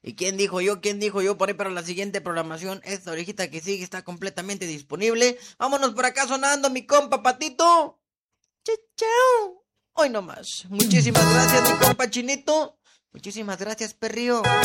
¿Y quién dijo yo? ¿Quién dijo yo? Por ahí para la siguiente programación, esta orejita que sigue está completamente disponible. Vámonos por acá sonando, mi compa Patito. Chau, chau. Hoy nomás. Muchísimas gracias, mi compa Chinito. Muchísimas gracias, perrío.